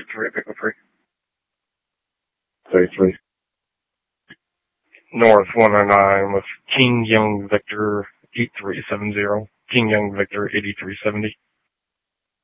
3 at Pickle Free. 33. North 109 with King Young Victor 8370. King Young Victor 8370.